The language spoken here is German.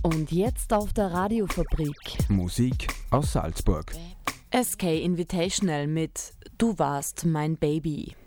Und jetzt auf der Radiofabrik. Musik aus Salzburg. SK Invitational mit Du warst mein Baby.